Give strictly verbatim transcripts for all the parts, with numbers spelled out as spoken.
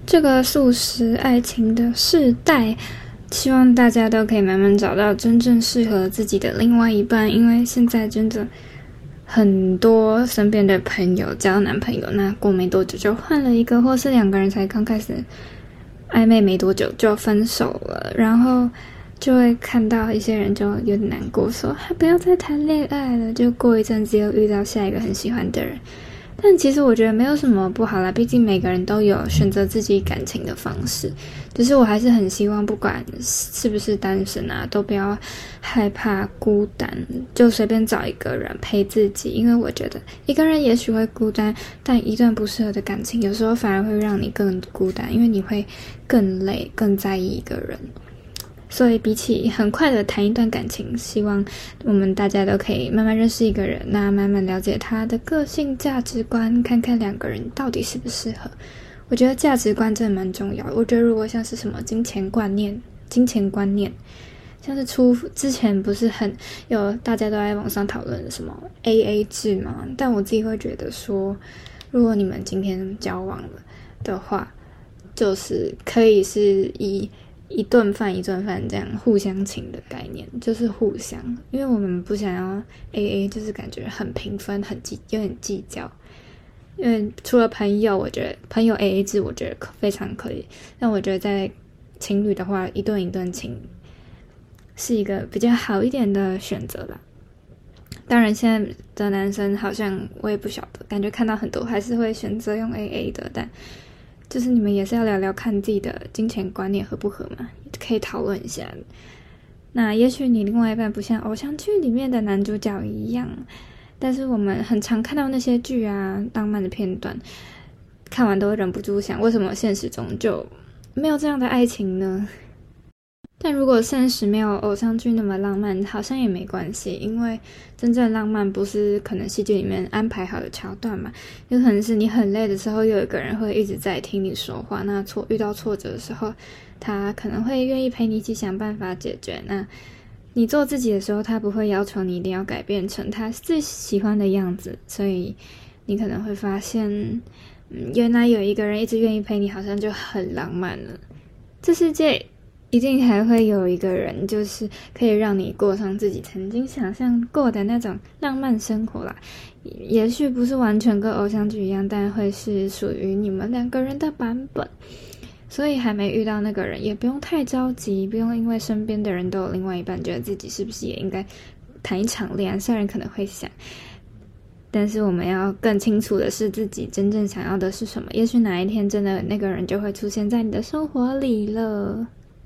这个速食爱情的世代，希望大家都可以慢慢找到真正适合自己的另外一半，因为现在真的很多身边的朋友交男朋友，那过没多久就换了一个，或是两个人才刚开始暧昧没多久就分手了，然后就会看到一些人就有点难过，说还不要再谈恋爱了，就过一阵子又遇到下一个很喜欢的人。但其实我觉得没有什么不好啦，毕竟每个人都有选择自己感情的方式，只是我还是很希望不管是不是单身啊，都不要害怕孤单，就随便找一个人陪自己，因为我觉得一个人也许会孤单，但一段不适合的感情有时候反而会让你更孤单，因为你会更累，更在意一个人。所以比起很快的谈一段感情，希望我们大家都可以慢慢认识一个人，那慢慢了解他的个性价值观，看看两个人到底适不适合。我觉得价值观真的蛮重要的，我觉得如果像是什么金钱观念金钱观念像是出之前不是很有大家都在网上讨论什么 A A 制嘛，但我自己会觉得说，如果你们今天交往了的话，就是可以是以一顿饭一顿饭这样互相请的概念，就是互相，因为我们不想要 A A， 就是感觉很平分，很计有点计较。因为除了朋友，我觉得朋友 A A 制我觉得非常可以，但我觉得在情侣的话，一顿一顿请是一个比较好一点的选择啦。当然现在的男生好像我也不晓得，感觉看到很多还是会选择用 A A 的，但就是你们也是要聊聊看自己的金钱观念合不合嘛，可以讨论一下。那也许你另外一半不像偶像剧里面的男主角一样，但是我们很常看到那些剧啊，浪漫的片段，看完都会忍不住想，为什么现实中就没有这样的爱情呢？但如果现实没有偶像剧那么浪漫，好像也没关系，因为真正浪漫不是可能戏剧里面安排好的桥段嘛，有可能是你很累的时候，有一个人会一直在听你说话，那挫遇到挫折的时候，他可能会愿意陪你一起想办法解决，那你做自己的时候，他不会要求你一定要改变成他最喜欢的样子，所以你可能会发现，嗯，原来有一个人一直愿意陪你，好像就很浪漫了。这世界一定还会有一个人，就是可以让你过上自己曾经想象过的那种浪漫生活啦。也许不是完全跟偶像剧一样，但会是属于你们两个人的版本。所以还没遇到那个人，也不用太着急，不用因为身边的人都有另外一半，觉得自己是不是也应该谈一场恋爱。虽然可能会想，但是我们要更清楚的是自己真正想要的是什么。也许哪一天真的那个人就会出现在你的生活里了。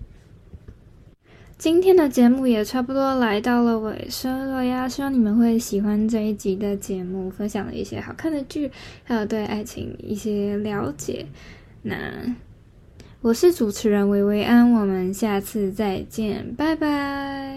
今天的节目也差不多来到了尾声了呀，希望你们会喜欢这一集的节目，分享了一些好看的剧，还有对爱情一些了解。那我是主持人薇薇安，我们下次再见，拜拜。